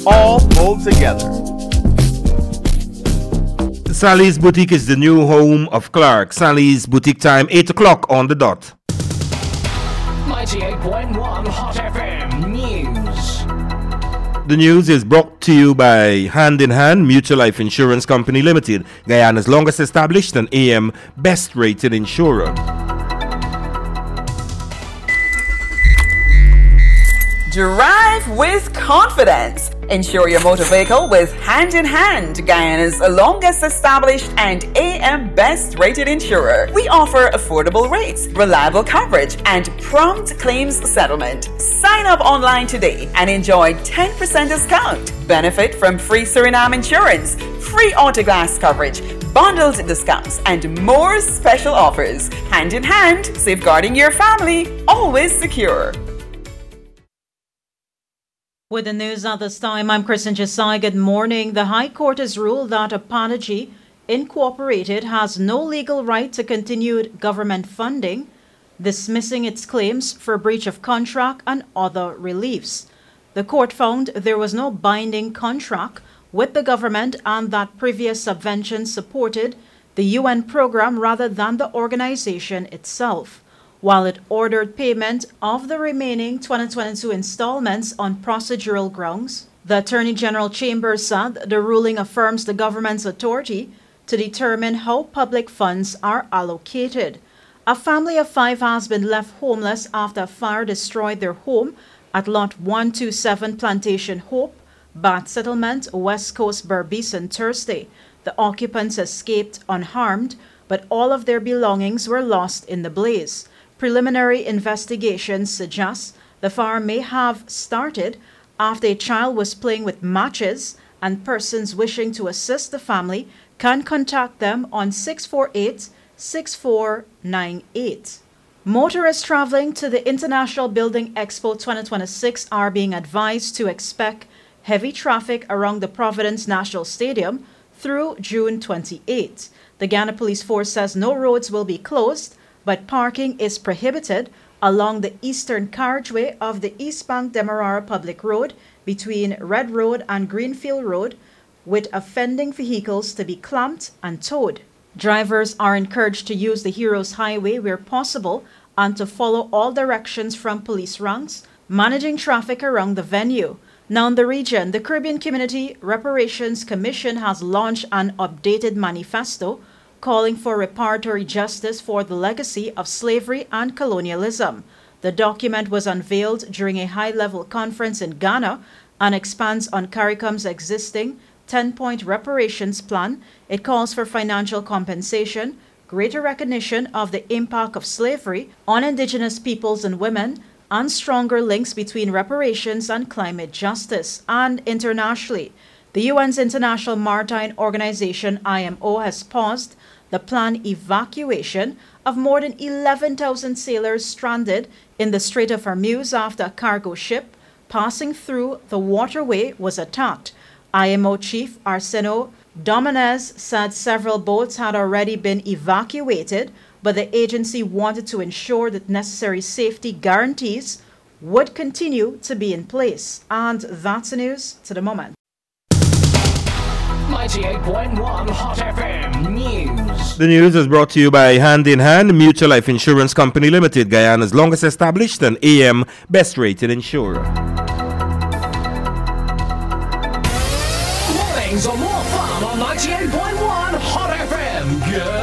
all pulled together. Sally's Boutique is the new home of Clark. Sally's Boutique time, 8 o'clock on the dot. 98.1 Hot FM News. The news is brought to you by Hand in Hand Mutual Life Insurance Company Limited, Guyana's longest established and AM best rated insurer. Drive with confidence. Insure your motor vehicle with Hand in Hand, Guyana's longest established and AM best rated insurer. We offer affordable rates, reliable coverage, and prompt claims settlement. Sign up online today and enjoy 10% discount. Benefit from free Suriname insurance, free autoglass coverage, bundled discounts, and more special offers. Hand in Hand, safeguarding your family, always secure. With the news at this time, I'm Kristen Jasai. Good morning. The High Court has ruled that Apanagy Incorporated has no legal right to continued government funding, dismissing its claims for breach of contract and other reliefs. The court found there was no binding contract with the government and that previous subventions supported the UN program rather than the organization itself, while it ordered payment of the remaining 2022 installments on procedural grounds. The Attorney General Chambers said the ruling affirms the government's authority to determine how public funds are allocated. A family of 5 has been left homeless after a fire destroyed their home at Lot 127 Plantation Hope, Bath Settlement, West Coast, Berbice on Thursday. The occupants escaped unharmed, but all of their belongings were lost in the blaze. Preliminary investigations suggest the fire may have started after a child was playing with matches, and persons wishing to assist the family can contact them on 648-6498. Motorists traveling to the International Building Expo 2026 are being advised to expect heavy traffic around the Providence National Stadium through June 28. The Ghana Police Force says no roads will be closed, but parking is prohibited along the eastern carriageway of the East Bank Demerara Public Road between Red Road and Greenfield Road, with offending vehicles to be clamped and towed. Drivers are encouraged to use the Heroes Highway where possible and to follow all directions from police ranks, managing traffic around the venue. Now in the region, the Caribbean Community Reparations Commission has launched an updated manifesto calling for reparatory justice for the legacy of slavery and colonialism. The document was unveiled during a high-level conference in Ghana and expands on CARICOM's existing 10-point reparations plan. It calls for financial compensation, greater recognition of the impact of slavery on indigenous peoples and women, and stronger links between reparations and climate justice. And internationally, the UN's International Maritime Organization, IMO, has paused the planned evacuation of more than 11,000 sailors stranded in the Strait of Hormuz after a cargo ship passing through the waterway was attacked. IMO Chief Arsenio Dominguez said several boats had already been evacuated, but the agency wanted to ensure that necessary safety guarantees would continue to be in place. And that's the news to the moment. 98.1 Hot FM News. The news is brought to you by Hand in Hand Mutual Life Insurance Company Limited, Guyana's longest established and AM best rated insurer. Mornings are more fun on 98.1 Hot FM. Good